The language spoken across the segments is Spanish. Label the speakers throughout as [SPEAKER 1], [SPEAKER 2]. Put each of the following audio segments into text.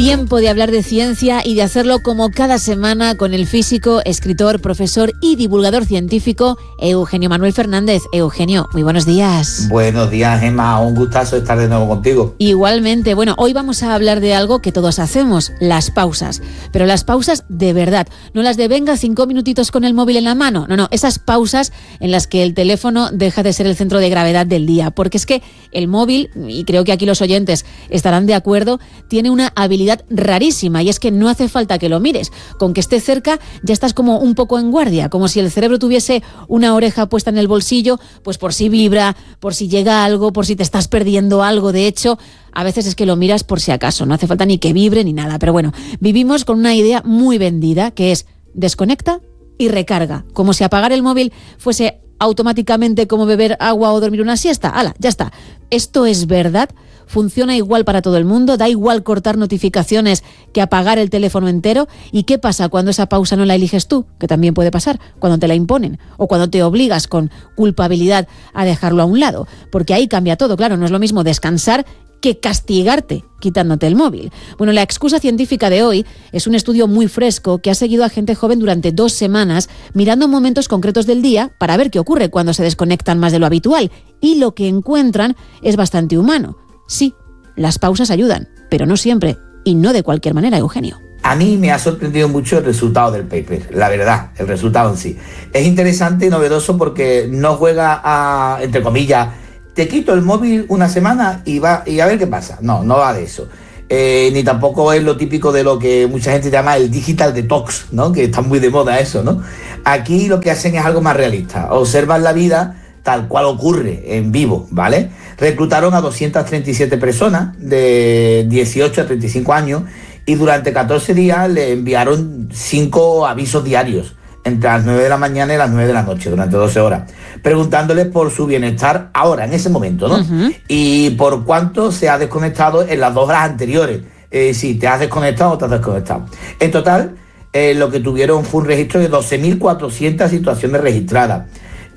[SPEAKER 1] Tiempo de hablar de ciencia y de hacerlo como cada semana con el físico, escritor, profesor y divulgador científico Eugenio Manuel Fernández. Eugenio, muy buenos días.
[SPEAKER 2] Buenos días, Gemma. Un gustazo estar de nuevo contigo.
[SPEAKER 1] Igualmente. Bueno, hoy vamos a hablar de algo que todos hacemos, las pausas. Pero las pausas de verdad, no las de venga 5 minutitos con el móvil en la mano. No, esas pausas en las que el teléfono deja de ser el centro de gravedad del día. Porque es que el móvil, y creo que aquí los oyentes estarán de acuerdo, tiene una habilidad rarísima, y es que no hace falta que lo mires. Con que esté cerca ya estás como un poco en guardia, como si el cerebro tuviese una oreja puesta en el bolsillo, pues por si vibra, por si llega algo, por si te estás perdiendo algo. De hecho, a veces es que lo miras por si acaso, no hace falta ni que vibre ni nada. Pero bueno, vivimos con una idea muy vendida, que es desconecta y recarga, como si apagar el móvil fuese automáticamente como beber agua o dormir una siesta. ¡Hala! Ya está. ¿Esto es verdad? ¿Funciona igual para todo el mundo? ¿Da igual cortar notificaciones que apagar el teléfono entero? ¿Y qué pasa cuando esa pausa no la eliges tú? Que también puede pasar, cuando te la imponen o cuando te obligas con culpabilidad a dejarlo a un lado. Porque ahí cambia todo, claro, no es lo mismo descansar que castigarte quitándote el móvil. Bueno, la excusa científica de hoy es un estudio muy fresco que ha seguido a gente joven durante 2 semanas mirando momentos concretos del día para ver qué ocurre cuando se desconectan más de lo habitual. Y lo que encuentran es bastante humano. Sí, las pausas ayudan, pero no siempre y no de cualquier manera, Eugenio.
[SPEAKER 2] A mí me ha sorprendido mucho el resultado del paper, la verdad, el resultado en sí. Es interesante y novedoso porque no juega a, entre comillas, te quito el móvil una semana y a ver qué pasa. No va de eso. Ni tampoco es lo típico de lo que mucha gente llama el digital detox, ¿no? Que está muy de moda eso, ¿no? Aquí lo que hacen es algo más realista. Observan la vida tal cual ocurre en vivo, ¿vale? Reclutaron a 237 personas de 18 a 35 años y durante 14 días le enviaron 5 avisos diarios entre las 9 de la mañana y las 9 de la noche, durante 12 horas, preguntándoles por su bienestar ahora, en ese momento, ¿no? Uh-huh. Y por cuánto se ha desconectado en las 2 horas anteriores, si te has desconectado o te has desconectado. En total, lo que tuvieron fue un registro de 12.400 situaciones registradas.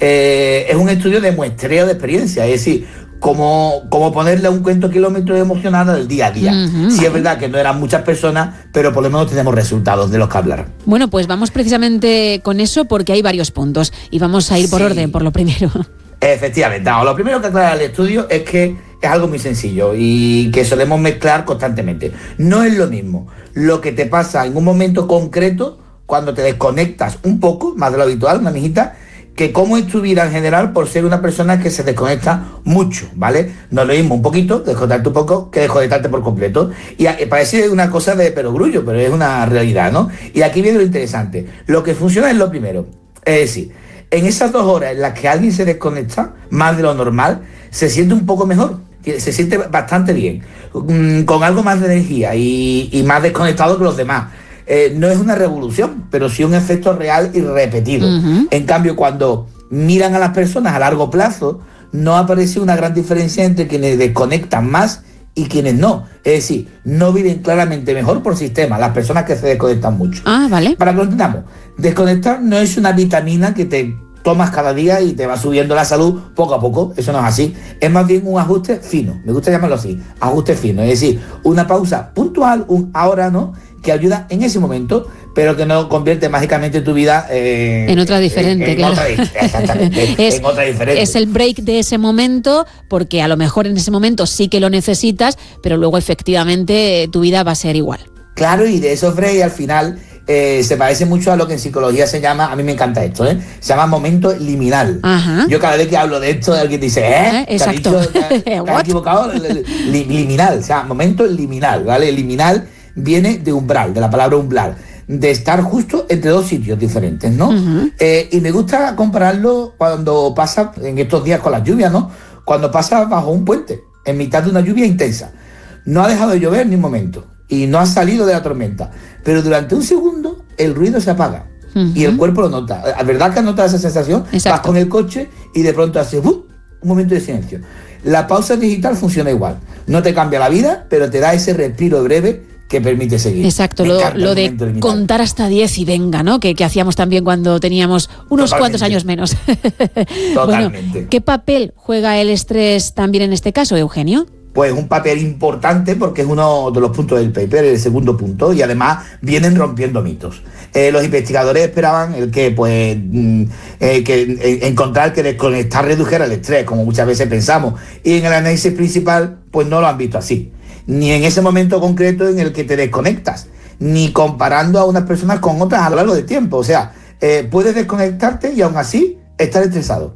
[SPEAKER 2] Es un estudio de muestreo de experiencia, es decir, como ponerle un cuento kilómetro emocional del día a día. Uh-huh. Sí, es verdad que no eran muchas personas, pero por lo menos tenemos resultados de los que hablar.
[SPEAKER 1] Bueno, pues vamos precisamente con eso porque hay varios puntos y vamos a ir por orden, por lo primero.
[SPEAKER 2] Efectivamente, lo primero que aclara el estudio es que es algo muy sencillo y que solemos mezclar constantemente. No es lo mismo lo que te pasa en un momento concreto cuando te desconectas un poco, más de lo habitual, una mijita, que cómo es tu vida en general por ser una persona que se desconecta mucho, ¿vale? No es lo mismo un poquito, desconectarte un poco, que desconectarte por completo. Y parece una cosa de perogrullo, pero es una realidad, ¿no? Y aquí viene lo interesante. Lo que funciona es lo primero. Es decir, en esas 2 horas en las que alguien se desconecta, más de lo normal, se siente un poco mejor. Se siente bastante bien, con algo más de energía y más desconectado que los demás. No es una revolución, pero sí un efecto real y repetido. Uh-huh. En cambio, cuando miran a las personas a largo plazo, no aparece una gran diferencia entre quienes desconectan más y quienes no. Es decir, no viven claramente mejor por sistema las personas que se desconectan mucho.
[SPEAKER 1] Vale.
[SPEAKER 2] Para que lo entendamos, desconectar no es una vitamina que te tomas cada día y te va subiendo la salud poco a poco. Eso no es así. Es más bien un ajuste fino. Me gusta llamarlo así, ajuste fino. Es decir, una pausa puntual, un ahora, ¿no?, que ayuda en ese momento, pero que no convierte mágicamente tu vida
[SPEAKER 1] en otra diferente, claro.
[SPEAKER 2] Exactamente, en otra diferente.
[SPEAKER 1] Es el break de ese momento, porque a lo mejor en ese momento sí que lo necesitas, pero luego efectivamente tu vida va a ser igual.
[SPEAKER 2] Claro, y de esos breaks al final se parece mucho a lo que en psicología se llama, a mí me encanta esto, se llama momento liminal.
[SPEAKER 1] Ajá.
[SPEAKER 2] Yo cada vez que hablo de esto, alguien dice,
[SPEAKER 1] exacto.
[SPEAKER 2] ¿Te has equivocado? Liminal, o sea, momento liminal, ¿vale? Liminal viene de umbral, de la palabra umbral, de estar justo entre 2 sitios diferentes, ¿no? Uh-huh. Y me gusta compararlo cuando pasa, en estos días con las lluvias, ¿no? Cuando pasa bajo un puente, en mitad de una lluvia intensa. No ha dejado de llover ni un momento y no ha salido de la tormenta, pero durante un segundo el ruido se apaga. Uh-huh. Y el cuerpo lo nota. ¿La verdad que has notado esa sensación?
[SPEAKER 1] Exacto.
[SPEAKER 2] Vas con el coche y de pronto haces un momento de silencio. La pausa digital funciona igual. No te cambia la vida, pero te da ese respiro breve que permite seguir.
[SPEAKER 1] Exacto, lo de contar hasta 10 y venga, ¿no? Que hacíamos también cuando teníamos unos cuantos años menos.
[SPEAKER 2] Totalmente.
[SPEAKER 1] Bueno, ¿qué papel juega el estrés también en este caso, Eugenio?
[SPEAKER 2] pues un papel importante porque es uno de los puntos del paper, el segundo punto, y además vienen rompiendo mitos. Los investigadores esperaban encontrar que desconectar redujera el estrés, como muchas veces pensamos, y en el análisis principal pues no lo han visto así, ni en ese momento concreto en el que te desconectas, ni comparando a unas personas con otras a lo largo del tiempo. O sea, puedes desconectarte y aún así estar estresado.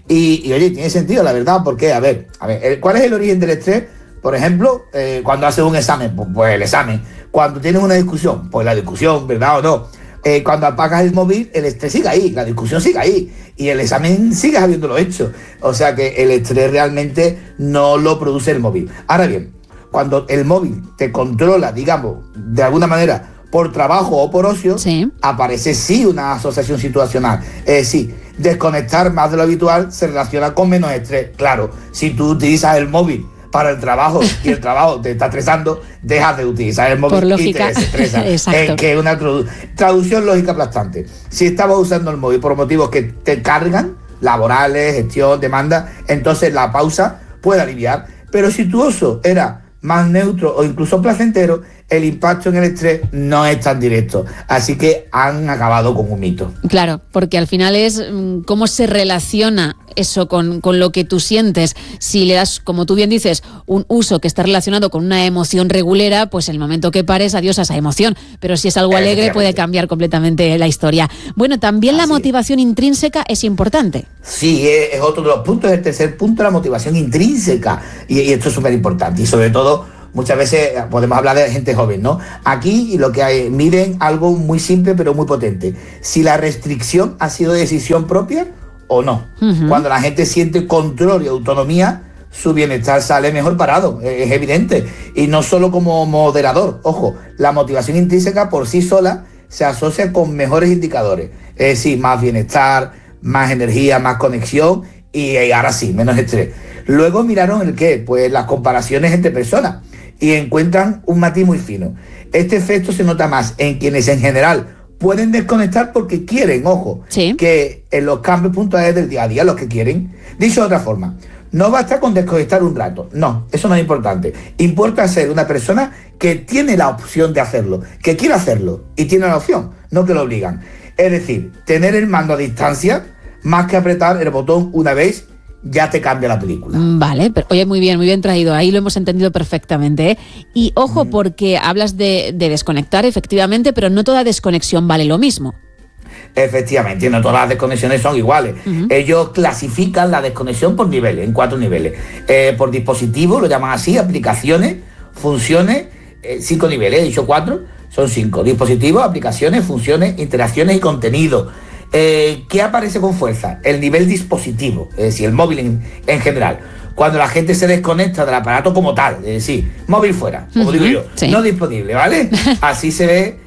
[SPEAKER 2] Y oye, tiene sentido, la verdad, porque, a ver, ¿cuál es el origen del estrés? Por ejemplo, cuando haces un examen, pues el examen. Cuando tienes una discusión, pues la discusión, ¿verdad o no? Cuando apagas el móvil, el estrés sigue ahí, la discusión sigue ahí, y el examen sigues habiéndolo hecho. O sea que el estrés realmente no lo produce el móvil. Ahora bien, cuando el móvil te controla, digamos, de alguna manera, por trabajo o por ocio, sí, aparece sí una asociación situacional. Sí, desconectar más de lo habitual se relaciona con menos estrés. Claro, si tú utilizas el móvil para el trabajo y el trabajo te está estresando, dejas de utilizar el móvil por lógica, y te desestresa. Es que es una traducción lógica aplastante. Si estabas usando el móvil por motivos que te cargan, laborales, gestión, demanda, entonces la pausa puede aliviar. Pero si tu uso era más neutro o incluso placentero, el impacto en el estrés no es tan directo. Así que han acabado con un mito.
[SPEAKER 1] Claro, porque al final es cómo se relaciona eso con lo que tú sientes. Si le das, como tú bien dices, un uso que está relacionado con una emoción regulera, pues el momento que pares, adiós a esa emoción. Pero si es algo alegre, puede cambiar completamente la historia. Bueno, también la motivación intrínseca es importante.
[SPEAKER 2] Sí, es otro de los puntos. El tercer punto, la motivación intrínseca. Y esto es súper importante. Y sobre todo, muchas veces podemos hablar de gente joven, ¿no? Aquí lo que hay, miden algo muy simple pero muy potente. Si la restricción ha sido decisión propia o no. Uh-huh. Cuando la gente siente control y autonomía, su bienestar sale mejor parado, es evidente. Y no solo como moderador. Ojo, la motivación intrínseca por sí sola se asocia con mejores indicadores. Es decir, más bienestar, más energía, más conexión y ahora sí, menos estrés. Luego miraron el qué, pues las comparaciones entre personas y encuentran un matiz muy fino. Este efecto se nota más en quienes en general pueden desconectar porque quieren, ojo, sí, que en los cambios puntuales del día a día, los que quieren. Dicho de otra forma, no basta con desconectar un rato, no, eso no es importante. Importa ser una persona que tiene la opción de hacerlo, que quiere hacerlo y tiene la opción, no que lo obligan. Es decir, tener el mando a distancia más que apretar el botón una vez ya te cambia la película.
[SPEAKER 1] Vale, pero oye, muy bien traído, ahí lo hemos entendido perfectamente, ¿eh? Y ojo, porque hablas de desconectar, efectivamente, pero no toda desconexión vale lo mismo.
[SPEAKER 2] Efectivamente, no todas las desconexiones son iguales. Uh-huh. Ellos clasifican la desconexión por niveles, en 4 niveles. Por dispositivo, lo llaman así, aplicaciones, funciones, 5 niveles, he dicho 4, son 5. Dispositivos, aplicaciones, funciones, interacciones y contenido. ¿Qué aparece con fuerza? El nivel dispositivo, es decir, el móvil en general. Cuando la gente se desconecta del aparato como tal, es decir, móvil fuera, como digo yo, sí, no disponible, ¿vale? Así se ve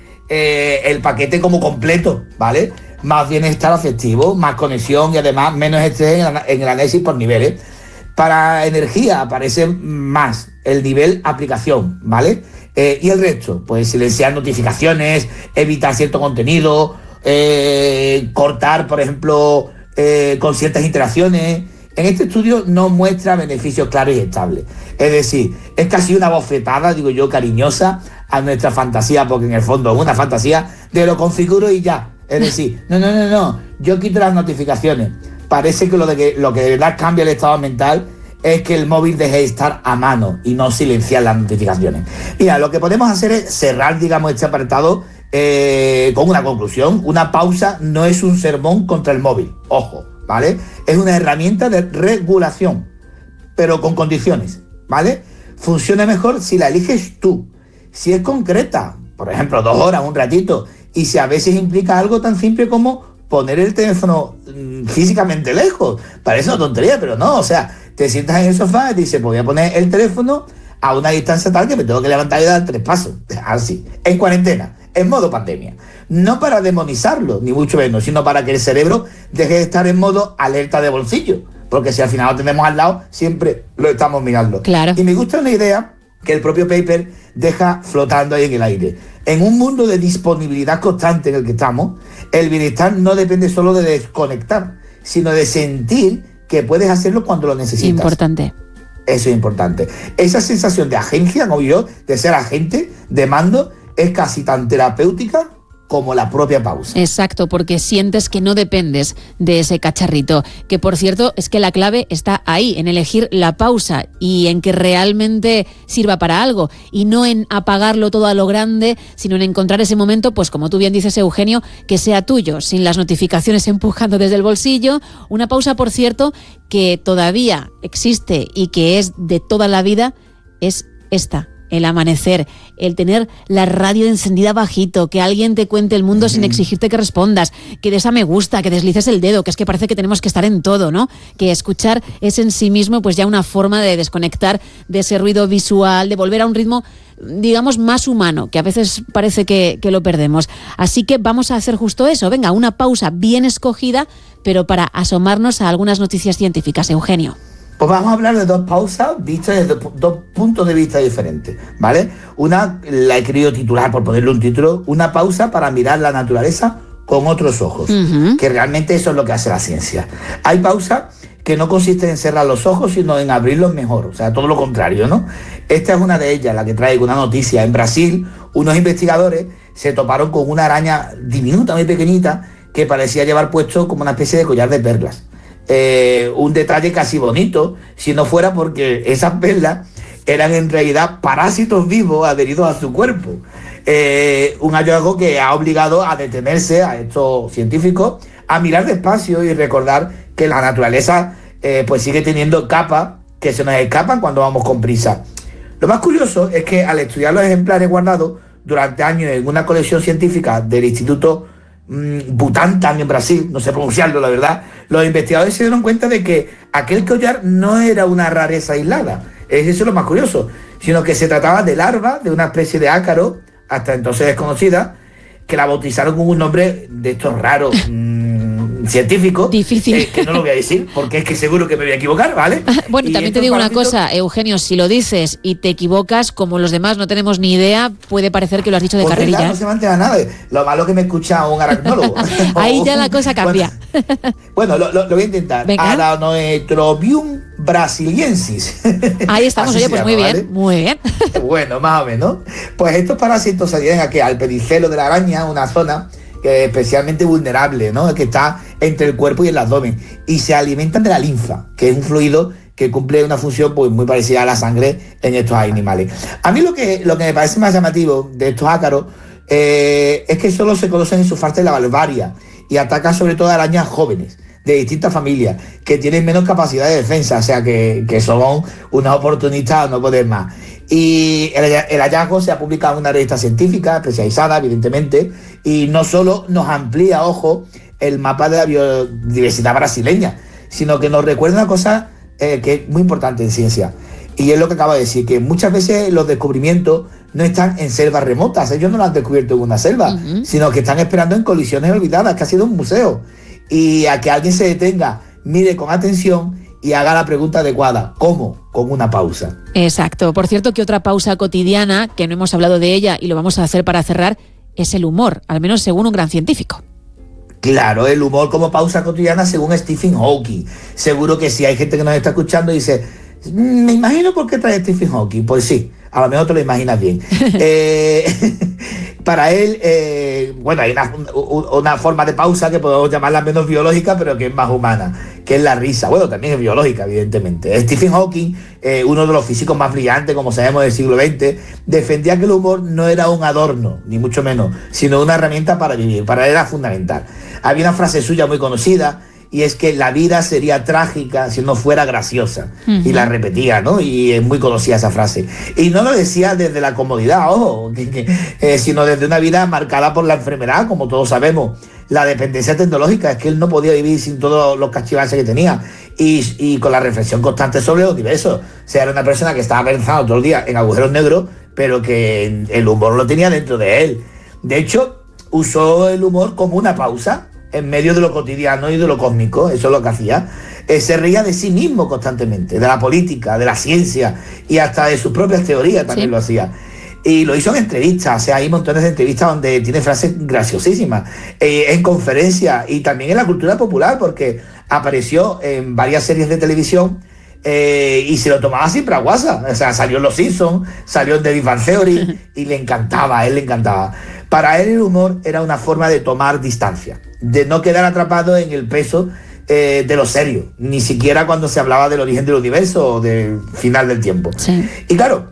[SPEAKER 2] el paquete como completo, ¿vale? Más bienestar afectivo, más conexión y además menos estrés en el análisis por niveles. Para energía aparece más el nivel aplicación, ¿vale? Y el resto, pues silenciar notificaciones, evitar cierto contenido, cortar, por ejemplo, con ciertas interacciones. En este estudio no muestra beneficios claros y estables. Es decir, es casi una bofetada, digo yo, cariñosa a nuestra fantasía, porque en el fondo es una fantasía de lo configuro y ya. Es decir, no, yo quito las notificaciones. Parece que lo que de verdad cambia el estado mental es que el móvil deje de estar a mano y no silenciar las notificaciones. Mira, lo que podemos hacer es cerrar, digamos, este apartado con una conclusión. Una pausa no es un sermón contra el móvil, ojo, ¿vale? Es una herramienta de regulación, pero con condiciones, ¿vale? Funciona mejor si la eliges tú, si es concreta, por ejemplo, 2 horas, un ratito, y si a veces implica algo tan simple como poner el teléfono físicamente lejos. Parece una tontería, pero no, o sea, te sientas en el sofá y dices, pues voy a poner el teléfono a una distancia tal que me tengo que levantar y dar 3 pasos, así, en cuarentena, en modo pandemia. No para demonizarlo, ni mucho menos, sino para que el cerebro deje de estar en modo alerta de bolsillo, porque si al final lo tenemos al lado, siempre lo estamos mirando.
[SPEAKER 1] Claro.
[SPEAKER 2] Y me gusta una idea que el propio paper deja flotando ahí en el aire. En un mundo de disponibilidad constante en el que estamos, el bienestar no depende solo de desconectar, sino de sentir que puedes hacerlo cuando lo necesitas.
[SPEAKER 1] Importante.
[SPEAKER 2] Eso es importante. Esa sensación de agencia, como yo, de ser agente, de mando, es casi tan terapéutica como la propia pausa.
[SPEAKER 1] Exacto, porque sientes que no dependes de ese cacharrito. Que, por cierto, es que la clave está ahí, en elegir la pausa y en que realmente sirva para algo y no en apagarlo todo a lo grande, sino en encontrar ese momento, pues como tú bien dices, Eugenio, que sea tuyo, sin las notificaciones empujando desde el bolsillo. Una pausa, por cierto, que todavía existe y que es de toda la vida, es esta. El amanecer, el tener la radio encendida bajito, que alguien te cuente el mundo sin exigirte que respondas, que des a me gusta, que deslices el dedo, que es que parece que tenemos que estar en todo, ¿no? Que escuchar es en sí mismo pues ya una forma de desconectar de ese ruido visual, de volver a un ritmo, digamos, más humano, que a veces parece que lo perdemos. Así que vamos a hacer justo eso. Venga, una pausa bien escogida, pero para asomarnos a algunas noticias científicas. Eugenio.
[SPEAKER 2] Pues vamos a hablar de dos pausas vistas desde dos puntos de vista diferentes, ¿vale? Una, la he querido titular, por ponerle un título, una pausa para mirar la naturaleza con otros ojos, que realmente eso es lo que hace la ciencia. Hay pausas que no consisten en cerrar los ojos, sino en abrirlos mejor, o sea, todo lo contrario, ¿no? Esta es una de ellas, la que traigo una noticia. En Brasil, unos investigadores se toparon con una araña diminuta, muy pequeñita, que parecía llevar puesto como una especie de collar de perlas. Un detalle casi bonito, si no fuera porque esas perlas eran en realidad parásitos vivos adheridos a su cuerpo. Un hallazgo que ha obligado a detenerse a estos científicos, a mirar despacio y recordar que la naturaleza pues sigue teniendo capas que se nos escapan cuando vamos con prisa. Lo más curioso es que al estudiar los ejemplares guardados durante años en una colección científica del Instituto Butantan en Brasil, no sé pronunciarlo la verdad, los investigadores se dieron cuenta de que aquel collar no era una rareza aislada, eso es lo más curioso, sino que se trataba de larva de una especie de ácaro, hasta entonces desconocida, que la bautizaron con un nombre de estos raros científicos.
[SPEAKER 1] Difícil.
[SPEAKER 2] Que no lo voy a decir, porque es que seguro que me voy a equivocar, ¿vale?
[SPEAKER 1] Bueno, y también te digo una cosa, Eugenio, si lo dices y te equivocas, como los demás no tenemos ni idea, puede parecer que lo has dicho de
[SPEAKER 2] pues
[SPEAKER 1] carrerilla.
[SPEAKER 2] Verdad, no se mantenga nada. Lo malo que me escucha un aracnólogo.
[SPEAKER 1] Ahí ya la cosa cambia.
[SPEAKER 2] Bueno, lo voy a intentar. Aranoetrobium brasiliensis.
[SPEAKER 1] Ahí estamos, oye, pues llama, muy bien, ¿vale? Muy bien.
[SPEAKER 2] Bueno, más o menos. Pues estos parásitos se adhieren aquí al pedicelo de la araña, una zona que es especialmente vulnerable, ¿no? Que está entre el cuerpo y el abdomen, y se alimentan de la linfa, que es un fluido que cumple una función pues muy parecida a la sangre en estos animales. A mí lo que me parece más llamativo de estos ácaros es que solo se conocen en su parte de la valvaria y atacan sobre todo a arañas jóvenes de distintas familias que tienen menos capacidad de defensa, o sea que son unas oportunistas a no poder más. Y el hallazgo se ha publicado en una revista científica especializada, evidentemente, y no solo nos amplía, ojo, el mapa de la biodiversidad brasileña, sino que nos recuerda una cosa que es muy importante en ciencia, y es lo que acabo de decir, que muchas veces los descubrimientos no están en selvas remotas, ellos no lo han descubierto en una selva, sino que están esperando en colisiones olvidadas, que ha sido un museo, y a que alguien se detenga, mire con atención y haga la pregunta adecuada. ¿Cómo? Con una pausa.
[SPEAKER 1] Exacto. Por cierto, que otra pausa cotidiana, que no hemos hablado de ella y lo vamos a hacer para cerrar, es el humor, al menos según un gran científico.
[SPEAKER 2] Claro, el humor como pausa cotidiana según Stephen Hawking. Seguro que sí, hay gente que nos está escuchando y dice, me imagino por qué trae Stephen Hawking. Pues sí, a lo mejor te lo imaginas bien. Para él, bueno, hay una forma de pausa que podemos llamarla menos biológica, pero que es más humana, que es la risa. Bueno, también es biológica, evidentemente. Stephen Hawking, uno de los físicos más brillantes, como sabemos, del siglo XX, defendía que el humor no era un adorno, ni mucho menos, sino una herramienta para vivir. Para él era fundamental. Había una frase suya muy conocida, y es que la vida sería trágica si no fuera graciosa. Y la repetía, ¿no? Y es muy conocida esa frase. Y no lo decía desde la comodidad, ojo, sino desde una vida marcada por la enfermedad, como todos sabemos. La dependencia tecnológica, es que él no podía vivir sin todos los cachivaches que tenía. Y con la reflexión constante sobre los diversos. O sea, era una persona que estaba pensando todo el día en agujeros negros, pero que el humor lo tenía dentro de él. De hecho, usó el humor como una pausa en medio de lo cotidiano y de lo cósmico, eso es lo que hacía. Se reía de sí mismo constantemente, de la política, de la ciencia y hasta de sus propias teorías también lo hacía. Y lo hizo en entrevistas, o sea, hay montones de entrevistas donde tiene frases graciosísimas, en conferencias y también en la cultura popular, porque apareció en varias series de televisión y se lo tomaba siempre a guasa. O sea, salió en Los Simpsons, salió en The Big Bang Theory y le encantaba, a él le encantaba. Para él el humor era una forma de tomar distancia, de no quedar atrapado en el peso de lo serio, ni siquiera cuando se hablaba del origen del universo o del final del tiempo.
[SPEAKER 1] Sí.
[SPEAKER 2] Y claro,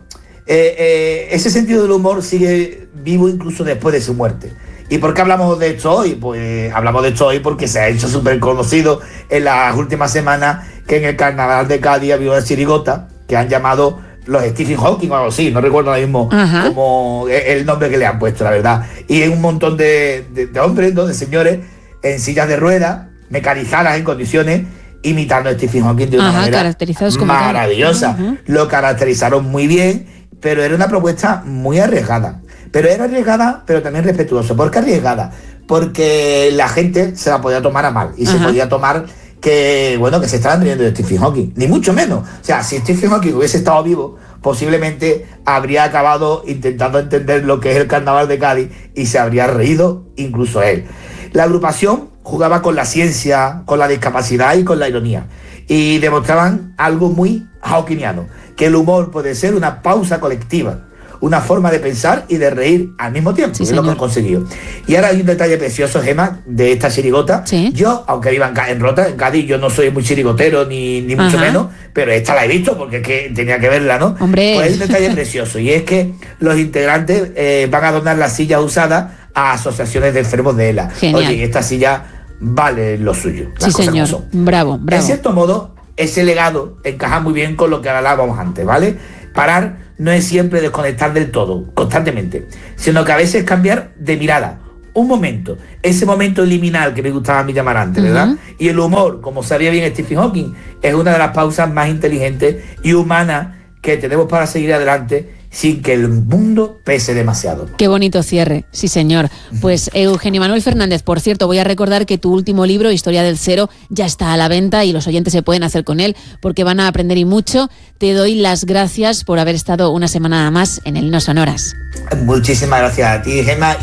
[SPEAKER 2] ese sentido del humor sigue vivo incluso después de su muerte. ¿Y por qué hablamos de esto hoy? Pues hablamos de esto hoy porque se ha hecho súper conocido en las últimas semanas que en el Carnaval de Cádiz había una chirigota que han llamado los Stephen Hawking o algo así, no recuerdo ahora mismo como el nombre que le han puesto, la verdad. Y es un montón de hombres, ¿no? De señores en sillas de ruedas, mecanizadas en condiciones, imitando a Stephen Hawking de una manera
[SPEAKER 1] caracterizados como
[SPEAKER 2] maravillosa. Lo caracterizaron muy bien, pero era una propuesta muy arriesgada. Pero era arriesgada, pero también respetuosa. ¿Por qué arriesgada? Porque la gente se la podía tomar a mal y se podía tomar que se estaban riendo de Stephen Hawking, ni mucho menos. O sea, si Stephen Hawking hubiese estado vivo, posiblemente habría acabado intentando entender lo que es el Carnaval de Cádiz y se habría reído incluso él. La agrupación jugaba con la ciencia, con la discapacidad y con la ironía, y demostraban algo muy hawkingiano, que el humor puede ser una pausa colectiva, una forma de pensar y de reír al mismo tiempo, sí, es lo que han conseguido. Y ahora hay un detalle precioso, Gemma, de esta chirigota. ¿Sí? Yo, aunque viva en Rota, en Cádiz, yo no soy muy chirigotero, ni mucho menos, pero esta la he visto porque es que tenía que verla, ¿no?
[SPEAKER 1] Hombre.
[SPEAKER 2] Pues hay un detalle precioso, y es que los integrantes van a donar las sillas usadas a asociaciones de enfermos de ELA.
[SPEAKER 1] Genial.
[SPEAKER 2] Oye, esta silla vale lo suyo.
[SPEAKER 1] Sí, señor. Bravo, bravo.
[SPEAKER 2] En cierto modo, ese legado encaja muy bien con lo que hablábamos antes, ¿vale? Parar no es siempre desconectar del todo, constantemente, sino que a veces cambiar de mirada, un momento, ese momento liminal que me gustaba a mí llamar antes, ¿verdad? Y el humor, como sabía bien Stephen Hawking, es una de las pausas más inteligentes y humanas que tenemos para seguir adelante sin que el mundo pese demasiado.
[SPEAKER 1] Qué bonito cierre, sí señor. Pues Eugenio Manuel Fernández, por cierto, voy a recordar que tu último libro, Historia del Cero, ya está a la venta y los oyentes se pueden hacer con él porque van a aprender y mucho. Te doy las gracias por haber estado una semana más en el No Sonoras.
[SPEAKER 2] Muchísimas gracias a ti, Gemma.